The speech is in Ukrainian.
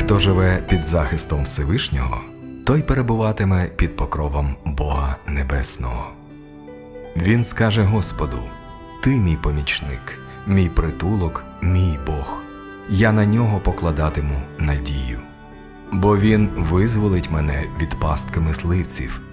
Хто живе під захистом Всевишнього, той перебуватиме під покровом Бога Небесного. Він скаже Господу: «Ти мій помічник, мій притулок, мій Бог. Я на нього покладатиму надію. Бо він визволить мене від пастки мисливців